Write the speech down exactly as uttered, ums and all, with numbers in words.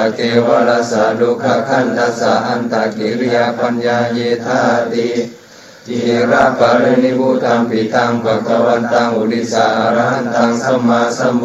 เกวรัสสะดุขขันธัสสะอันตกิริยาปัญญาเยธาติจิระปรินิพุตังปิตังภะคะวันตังอุดิสาอรหันตังสัมมาสัมพุ